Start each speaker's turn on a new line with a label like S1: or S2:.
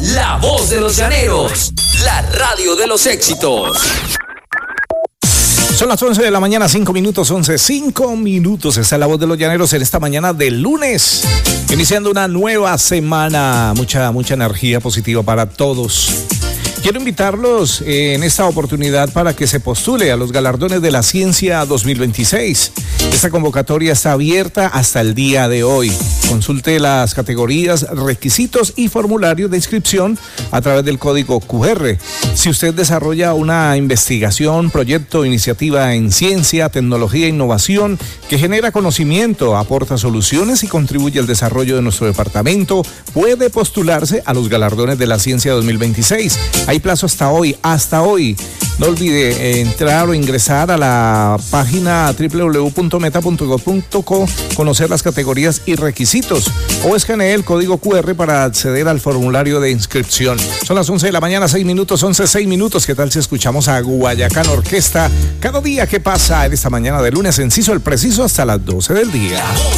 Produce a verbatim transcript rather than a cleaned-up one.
S1: La voz de los llaneros, la radio de los éxitos.
S2: Son las once de la mañana, cinco minutos, once, cinco minutos. Está La Voz de los Llaneros en esta mañana de lunes, iniciando una nueva semana. Mucha, mucha energía positiva para todos. Quiero invitarlos eh, en esta oportunidad para que se postule a los galardones de la ciencia dos mil veintiséis. Esta convocatoria está abierta hasta el día de hoy. Consulte las categorías, requisitos y formularios de inscripción a través del código Q R. Si usted desarrolla una investigación, proyecto, iniciativa en ciencia, tecnología e innovación que genera conocimiento, aporta soluciones y contribuye al desarrollo de nuestro departamento, puede postularse a los galardones de la ciencia dos mil veintiséis. Hay plazo hasta hoy, hasta hoy. No olvide entrar o ingresar a la página doble u doble u doble u punto meta punto gov punto co, conocer las categorías y requisitos, o escanee el código Q R para acceder al formulario de inscripción. Son las once de la mañana, seis minutos, once, seis minutos. ¿Qué tal si escuchamos a Guayacán Orquesta? Cada día que pasa en esta mañana de lunes, enciso el preciso hasta las doce del día.
S1: La voz